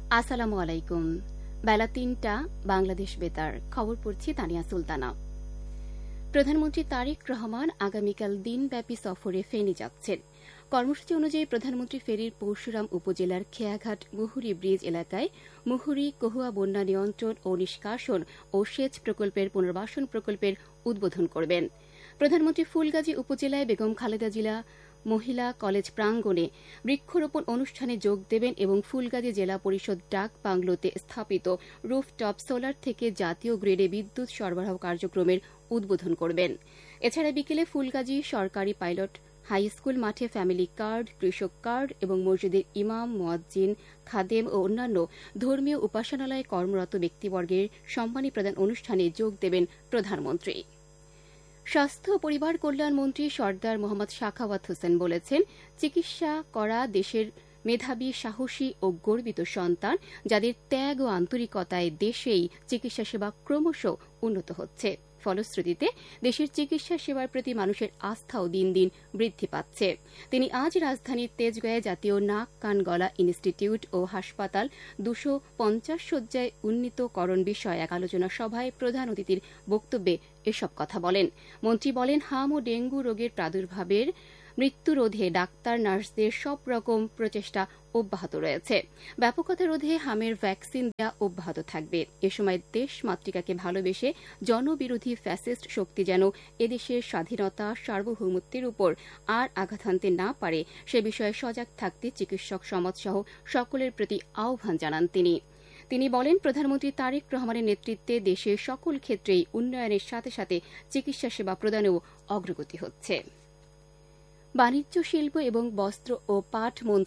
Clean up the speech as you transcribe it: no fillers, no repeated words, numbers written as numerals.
আসসালামু আলাইকুম। বেলা ৩টা, বাংলাদেশ বেতার। খবর পড়ছি তানিয়া সুলতানা। প্রধানমন্ত্রী তারেক রহমান আগামীকাল দিনব্যাপী সফরে ফেনী যাচ্ছেন। কর্মসূচি অনুযায়ী প্রধানমন্ত্রী ফেনীর পরশুরাম উপজেলার খেয়াঘাট মুহুরী ব্রিজ এলাকায় মুহুরী কহুয়া বন্যা নিয়ন্ত্রণ ও নিষ্কাশন ও সেচ প্রকল্পের পুনর্বাসন প্রকল্পের উদ্বোধন করবেন। প্রধানমন্ত্রী ফুলগাজী উপজেলায় বেগম খালেদা জিয়া মহিলা কলেজ প্রাঙ্গণে বৃক্ষরোপণ অনুষ্ঠানে যোগ দেবেন এবং ফুলগাজী জেলা পরিষদ ডাক বাংলোতে স্থাপিত রুফটপ সোলার থেকে জাতীয় গ্রিডে বিদ্যুৎ সরবরাহ কার্যক্রমের উদ্বোধন করবেন। এছাড়া বিকেলে ফুলগাজী সরকারি পাইলট হাই স্কুল মাঠে ফ্যামিলি কার্ড, কৃষক কার্ড এবং মসজিদের ইমাম, মুয়াজ্জিন, খাদেম ও অন্যান্য ধর্মীয় উপাসনালয়ে কর্মরত ব্যক্তিবর্গের সম্মানী প্রদান অনুষ্ঠানে যোগ দেবেন প্রধানমন্ত্রী। স্বাস্থ্য ও পরিবার কল্যাণ মন্ত্রী সর্দার মোহাম্মদ সাখাওয়াত হোসেন বলেছেন, চিকিৎসা করা দেশের মেধাবী, সাহসী ও গর্বিত সন্তান, যাদের ত্যাগ ও আন্তরিকতায় দেশেই চিকিৎসা সেবা ক্রমশ উন্নত হচ্ছে। ফলশ্রুতিতে দেশের চিকিৎসা সেবার প্রতি মানুষের আস্থাও দিন দিন বৃদ্ধি পাচ্ছে। তিনি আজ রাজধানীর তেজগাঁয়ে জাতীয় নাক কান গলা ইনস্টিটিউট ও হাসপাতাল 250 শয্যায় উন্নীতকরণ বিষয়ে এক আলোচনা সভায় প্রধান অতিথির বক্তব্যে এসব কথা বলেন। মন্ত্রী বলেন, হাম ও ডেঙ্গু রোগের প্রাদুর্ভাবের মৃত্যু রোধে ডাক্তার, নার্সদের সব রকম প্রচেষ্টা অব্যাহত রয়েছে। ব্যাপকতা রোধে হামের ভ্যাকসিন দেওয়া অব্যাহত থাকবে। এ সময় দেশ মাতৃকাকে ভালোবেসে জনবিরোধী ফ্যাসিস্ট শক্তি যেন এদেশের স্বাধীনতা, সার্বভৌমত্বের উপর আর আঘাত হানতে না পারে সে বিষয়ে সজাগ থাকতে চিকিৎসক সমাজসহ সকলের প্রতি আহ্বান জানান তিনি বলেন, প্রধানমন্ত্রী তারেক রহমানের নেতৃত্বে দেশের সকল ক্ষেত্রেই উন্নয়নের সাথে সাথে চিকিৎসা সেবা প্রদানেও অগ্রগতি হচ্ছে। বাণিজ্য, শিল্প এবং বস্ত্র ও পাট মন্ত্রী